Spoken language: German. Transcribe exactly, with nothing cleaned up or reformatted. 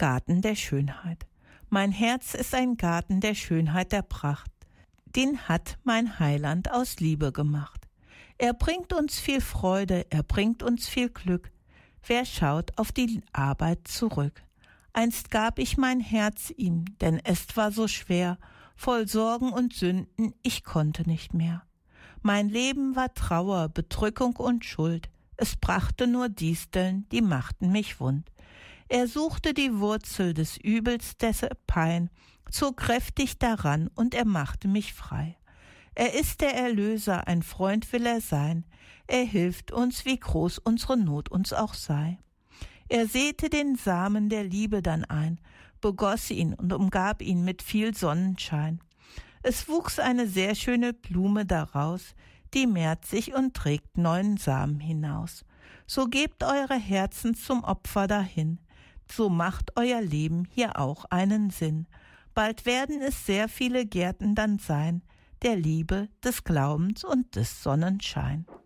Garten der Schönheit. Mein Herz ist ein Garten der Schönheit der Pracht. Den hat mein Heiland aus Liebe gemacht. Er bringt uns viel Freude, er bringt uns viel Glück. Wer schaut auf die Arbeit zurück? Einst gab ich mein Herz ihm, denn es war so schwer, voll Sorgen und Sünden, ich konnte nicht mehr. Mein Leben war Trauer, Bedrückung und Schuld. Es brachte nur Disteln, die machten mich wund. Er suchte die Wurzel des Übels, des Pein, zog kräftig daran und er machte mich frei. Er ist der Erlöser, ein Freund will er sein. Er hilft uns, wie groß unsere Not uns auch sei. Er säte den Samen der Liebe dann ein, begoss ihn und umgab ihn mit viel Sonnenschein. Es wuchs eine sehr schöne Blume daraus, die mehrt sich und trägt neuen Samen hinaus. So gebt eure Herzen zum Opfer dahin, so macht euer Leben hier auch einen Sinn. Bald werden es sehr viele Gärten dann sein, der Liebe, des Glaubens und des Sonnenschein.